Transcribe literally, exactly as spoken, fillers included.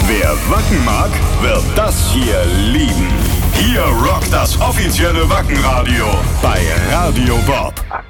Wer Wacken mag, wird das hier lieben. Hier rockt das offizielle Wackenradio bei Radio Bob.